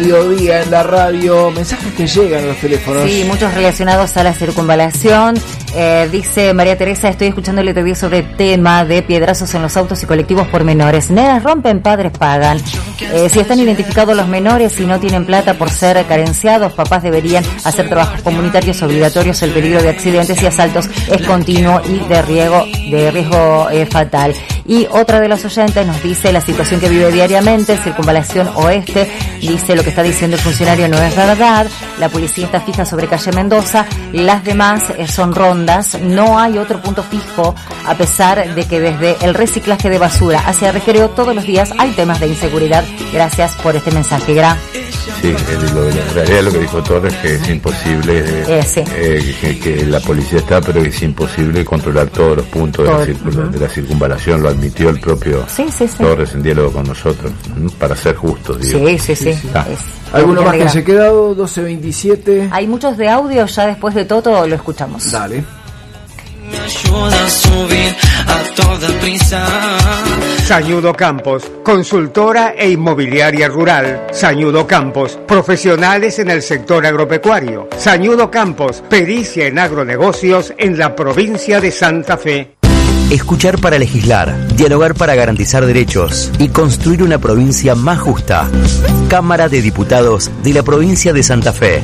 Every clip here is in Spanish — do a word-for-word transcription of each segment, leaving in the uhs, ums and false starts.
Mediodía en la radio, mensajes que llegan a los teléfonos. Sí, muchos relacionados a la circunvalación. Eh, dice María Teresa, estoy escuchando el T V sobre el tema de piedrazos en los autos y colectivos por menores. Nenas rompen, padres pagan. Eh, si están identificados los menores y no tienen plata por ser carenciados, papás deberían hacer trabajos comunitarios obligatorios. El peligro de accidentes y asaltos es continuo y de riesgo, de riesgo eh, fatal. Y otra de los oyentes nos dice la situación que vive diariamente, circunvalación oeste, dice lo que está diciendo el funcionario no es verdad, la policía está fija sobre calle Mendoza, las demás eh, son rondas, no hay otro punto fijo, a pesar de que desde el reciclaje de basura hacia recreo todos los días hay temas de inseguridad. Gracias por este mensaje, Gra. Sí, el, lo, en realidad lo que dijo Torres que es imposible, eh, eh, sí. eh, que, que la policía está, pero es imposible controlar todos los puntos de la, circula, uh-huh. de la circunvalación, lo admitió el propio sí, sí, sí. Torres en diálogo con nosotros, para ser justos, digo. Sí, sí, sí. sí. Ah. ¿Alguno más que se ha quedado? doce veintisiete. Hay muchos de audio, ya después de todo lo escuchamos. Dale. Me ayuda a subir a toda prisa. Sañudo Campos, consultora e inmobiliaria rural. Sañudo Campos, profesionales en el sector agropecuario. Sañudo Campos, pericia en agronegocios en la provincia de Santa Fe. Escuchar para legislar, dialogar para garantizar derechos y construir una provincia más justa. Cámara de Diputados de la provincia de Santa Fe.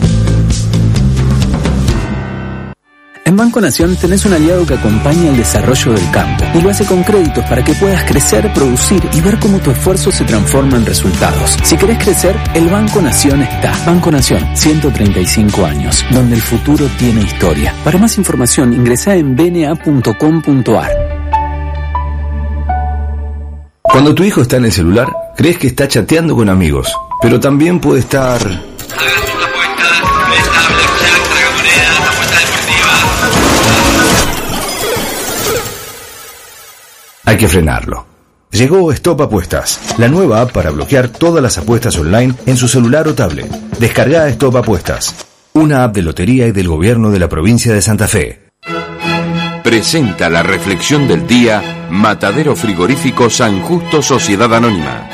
En Banco Nación tenés un aliado que acompaña el desarrollo del campo y lo hace con créditos para que puedas crecer, producir y ver cómo tu esfuerzo se transforma en resultados. Si querés crecer, el Banco Nación está. Banco Nación, ciento treinta y cinco años, donde el futuro tiene historia. Para más información, ingresá en b n a punto com punto a r. Cuando tu hijo está en el celular, crees que está chateando con amigos, pero también puede estar... Hay que frenarlo. Llegó Stop Apuestas, la nueva app para bloquear todas las apuestas online en su celular o tablet. Descarga Stop Apuestas, una app de lotería y del gobierno de la provincia de Santa Fe. Presenta la reflexión del día Matadero Frigorífico San Justo Sociedad Anónima.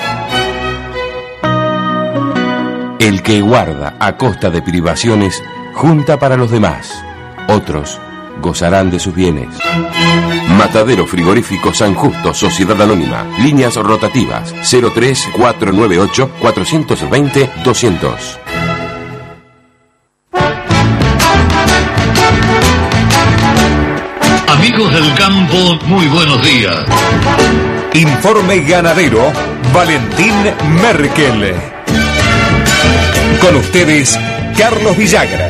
El que guarda a costa de privaciones, junta para los demás. Otros gozarán de sus bienes. Matadero Frigorífico San Justo Sociedad Anónima. Líneas rotativas cero tres cuatro nueve ocho cuatro dos cero doscientos. Amigos del campo, muy buenos días. Informe ganadero, Valentín Merkel. Con ustedes, Carlos Villagra.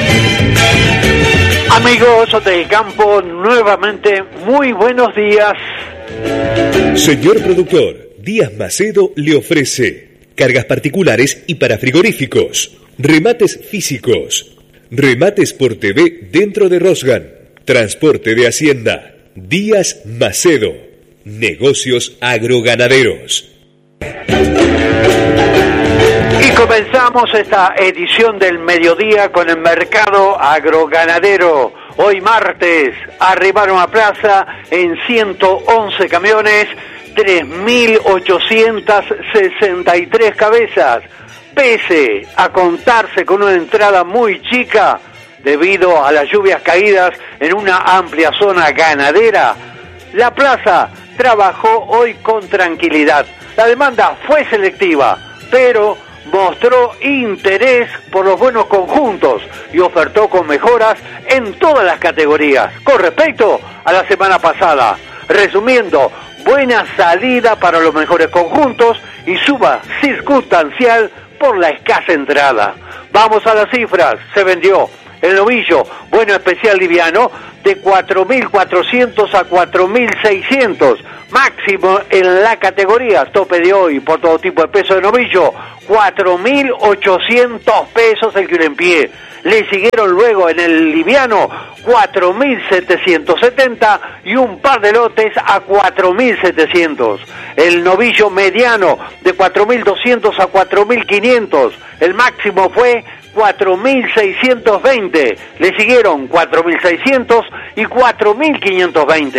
Amigos del campo, nuevamente muy buenos días. Señor productor, Díaz Macedo le ofrece cargas particulares y para frigoríficos, remates físicos, remates por T V dentro de Rosgan, transporte de hacienda. Díaz Macedo, negocios agroganaderos. Y comenzamos esta edición del mediodía con el mercado agroganadero. Hoy martes arribaron a plaza en ciento once camiones, tres mil ochocientas sesenta y tres cabezas, pese a contarse con una entrada muy chica debido a las lluvias caídas en una amplia zona ganadera. La plaza trabajó hoy con tranquilidad. La demanda fue selectiva, pero mostró interés por los buenos conjuntos y ofertó con mejoras en todas las categorías con respecto a la semana pasada. Resumiendo, buena salida para los mejores conjuntos y suba circunstancial por la escasa entrada. Vamos a las cifras. Se vendió el novillo bueno especial liviano de cuatro mil cuatrocientos a cuatro mil seiscientos, máximo en la categoría, tope de hoy por todo tipo de peso de novillo, cuatro mil ochocientos pesos el kilo en pie. Le siguieron luego en el liviano cuatro mil setecientos setenta y un par de lotes a cuatro mil setecientos. El novillo mediano de cuatro mil doscientos a cuatro mil quinientos, el máximo fue cuatro mil seiscientos veinte, le siguieron cuatro mil seiscientos y cuatro mil quinientos veinte.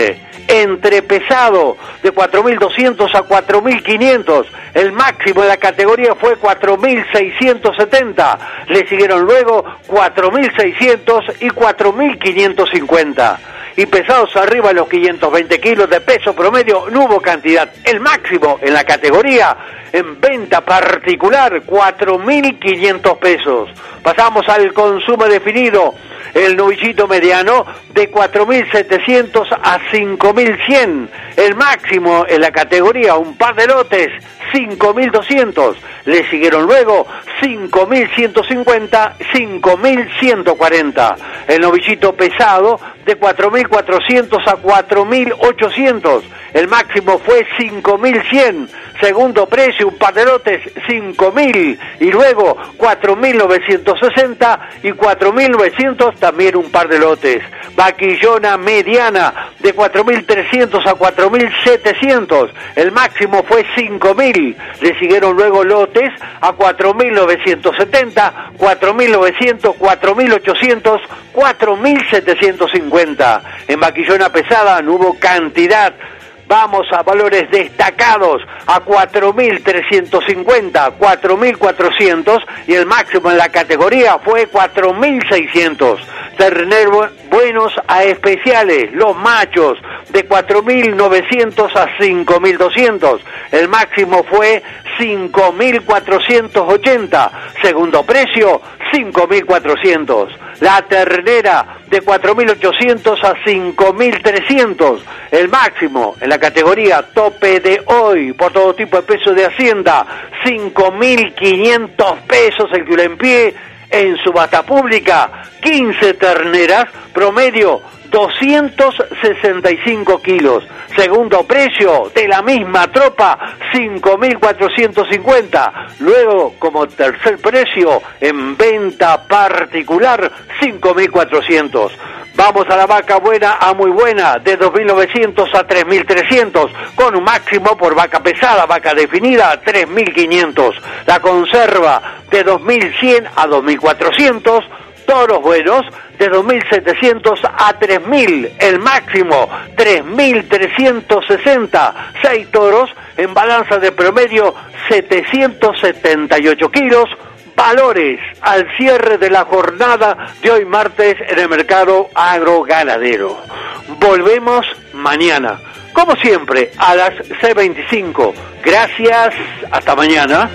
entre pesado de cuatro mil doscientos a cuatro mil quinientos. El máximo de la categoría fue cuatro mil seiscientos setenta. Le siguieron luego cuatro mil seiscientos y cuatro mil quinientos cincuenta. Y pesados arriba de los quinientos veinte kilos de peso promedio no hubo cantidad. El máximo en la categoría en venta particular, cuatro mil quinientos pesos. Pasamos al consumo definido. El novillito mediano de cuatro mil setecientos a cinco mil cien. El máximo en la categoría, un par de lotes, cinco mil doscientos. Le siguieron luego cinco mil ciento cincuenta, cinco mil ciento cuarenta. El novillito pesado de cuatro mil cuatrocientos a cuatro mil ochocientos. El máximo fue cinco mil cien. Segundo precio, un par de lotes, cinco mil. Y luego cuatro mil novecientos sesenta y cuatro mil novecientos, también un par de lotes. Vaquillona mediana de cuatro mil trescientos a cuatro mil setecientos. El máximo fue cinco mil. Le siguieron luego lotes a cuatro mil novecientos setenta, cuatro mil novecientos, cuatro mil ochocientos, cuatro mil setecientos cincuenta. En vaquillona pesada no hubo cantidad. Vamos a valores destacados, a cuatro mil trescientos cincuenta, cuatro mil cuatrocientos y el máximo en la categoría fue cuatro mil seiscientos. Terneros buenos a especiales, los machos, de cuatro mil novecientos a cinco mil doscientos. El máximo fue cinco mil cuatrocientos ochenta. Segundo precio, cinco mil cuatrocientos. La ternera de cuatro mil ochocientos a cinco mil trescientos. El máximo en la categoría tope de hoy, por todo tipo de peso de Hacienda, cinco mil quinientos pesos el kilo en pie. En subasta pública, quince terneras, promedio doscientos sesenta y cinco kilos. Segundo precio de la misma tropa, cinco mil cuatrocientos cincuenta. Luego, como tercer precio, en venta particular, cinco mil cuatrocientos. Vamos a la vaca buena a muy buena, de dos mil novecientos a tres mil trescientos, con un máximo por vaca pesada, vaca definida, tres mil quinientos. La conserva, de dos mil cien a dos mil cuatrocientos. Toros buenos, de dos mil setecientos a tres mil, el máximo tres mil trescientos sesenta, seis toros en balanza de promedio setecientos setenta y ocho kilos, valores al cierre de la jornada de hoy martes en el mercado agroganadero. Volvemos mañana, como siempre, a las seis veinticinco. Gracias, hasta mañana.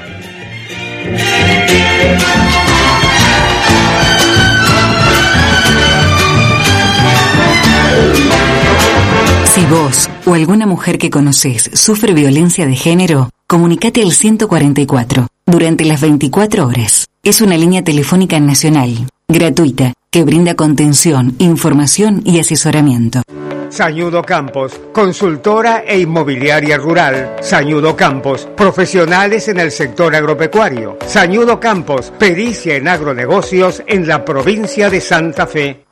Si vos o alguna mujer que conocés sufre violencia de género, comunicate al ciento cuarenta y cuatro durante las veinticuatro horas. Es una línea telefónica nacional, gratuita, que brinda contención, información y asesoramiento. Sañudo Campos, consultora e inmobiliaria rural. Sañudo Campos, profesionales en el sector agropecuario. Sañudo Campos, pericia en agronegocios en la provincia de Santa Fe.